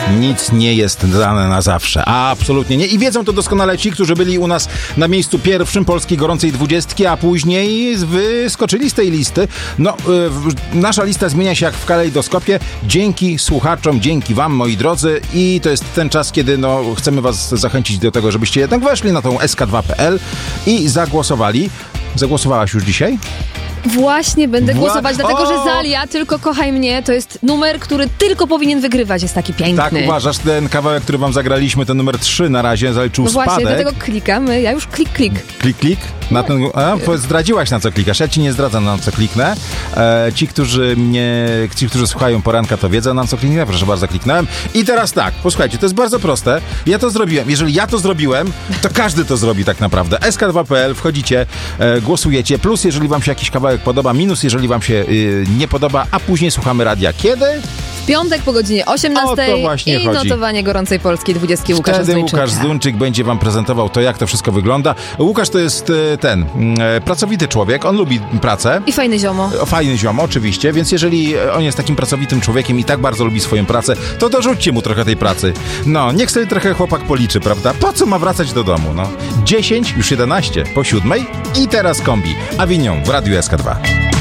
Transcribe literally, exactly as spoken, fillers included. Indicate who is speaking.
Speaker 1: Nic nie jest dane na zawsze. Absolutnie nie. I wiedzą to doskonale ci, którzy byli u nas na miejscu pierwszym Polskiej Gorącej Dwudziestki, a później wyskoczyli z tej listy. No, y, nasza lista zmienia się jak w kalejdoskopie. Dzięki słuchaczom, dzięki wam, moi drodzy. I to jest ten czas, kiedy no, chcemy was zachęcić do tego, żebyście jednak weszli na tą S K dwa kropka P L i zagłosowali. Zagłosowałaś już dzisiaj?
Speaker 2: Właśnie będę
Speaker 1: Wła-
Speaker 2: głosować, dlatego
Speaker 1: o!
Speaker 2: że Zalia, Tylko kochaj mnie, to jest numer, który tylko powinien wygrywać, jest taki piękny.
Speaker 1: Tak uważasz, ten kawałek, który wam zagraliśmy, ten numer trzy na razie zaliczył
Speaker 2: No właśnie,
Speaker 1: spadek.
Speaker 2: dlatego klikamy, ja już klik, klik.
Speaker 1: Klik, klik. Na ten, a, powiedz, zdradziłaś, na co klikasz. Ja ci nie zdradzam, na co kliknę. E, ci, którzy mnie, ci, którzy słuchają poranka, to wiedzą, na co kliknę. Proszę bardzo, kliknąłem. I teraz tak, posłuchajcie, to jest bardzo proste. Ja to zrobiłem. Jeżeli ja to zrobiłem, to każdy to zrobi tak naprawdę. S K dwa kropka P L, wchodzicie, e, głosujecie. Plus, jeżeli wam się jakiś kawałek podoba. Minus, jeżeli wam się y, nie podoba. A później słuchamy radia. Kiedy?
Speaker 2: W piątek po godzinie osiemnastej
Speaker 1: O to właśnie
Speaker 2: i
Speaker 1: chodzi.
Speaker 2: notowanie Gorącej Polskiej Dwudziestki Łukasza
Speaker 1: Wtedy
Speaker 2: Zduńczyka.
Speaker 1: Łukasz Zduńczyk będzie wam prezentował to, jak to wszystko wygląda. Łukasz to jest e, ten, e, pracowity człowiek. On lubi pracę.
Speaker 2: I fajny ziomo.
Speaker 1: O, Fajny ziom, oczywiście, więc jeżeli on jest takim pracowitym człowiekiem i tak bardzo lubi swoją pracę, to dorzućcie mu trochę tej pracy. No, niech sobie trochę chłopak policzy, prawda? Po co ma wracać do domu, no? dziesięć, już jedenaście po siódmej i teraz kombi. Avignon w Radiu S K dwa.